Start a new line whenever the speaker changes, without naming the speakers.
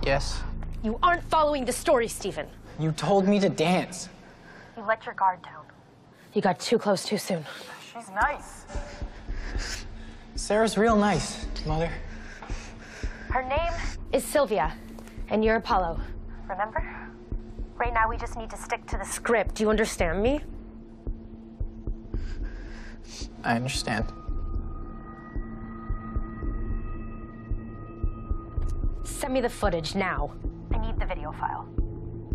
Yes.
You aren't following the story, Stephen.
You told me to dance.
You let your guard down. You got too close too soon.
She's nice. Sarah's real nice, Mother.
Her name is Sylvia, and you're Apollo. Remember? Right now, we just need to stick to the script. Do you understand me?
I understand.
Send me the footage now. I need the video file.